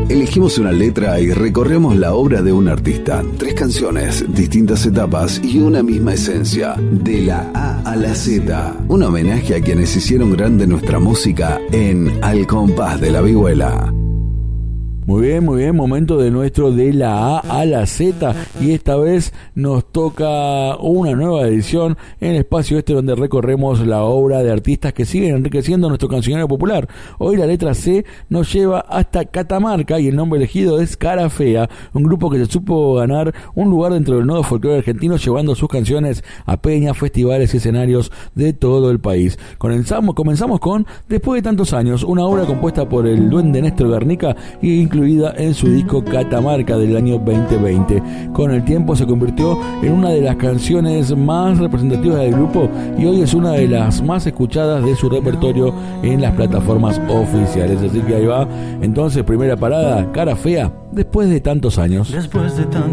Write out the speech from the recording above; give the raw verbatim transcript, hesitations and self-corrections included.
Elegimos una letra y recorremos la obra de un artista. Tres canciones, distintas etapas y una misma esencia. De la A a la Z. Un homenaje a quienes hicieron grande nuestra música en Al Compás de la Vihuela. Muy bien, muy bien, momento de nuestro de la A a la Z, y esta vez nos toca una nueva edición en el espacio este donde recorremos la obra de artistas que siguen enriqueciendo nuestro cancionero popular. Hoy la letra C nos lleva hasta Catamarca y el nombre elegido es Cara Fea, un grupo que se supo ganar un lugar dentro del nuevo folclore argentino llevando sus canciones a peñas, festivales y escenarios de todo el país. Comenzamos, comenzamos con Después de tantos años, una obra compuesta por el duende Néstor Garnica y incluida en su disco Catamarca del año veinte veinte. Con el tiempo se convirtió en una de las canciones más representativas del grupo y hoy es una de las más escuchadas de su repertorio en las plataformas oficiales. Así que ahí va. Entonces, primera parada, Cara Fea, después de tantos años. Después de tantos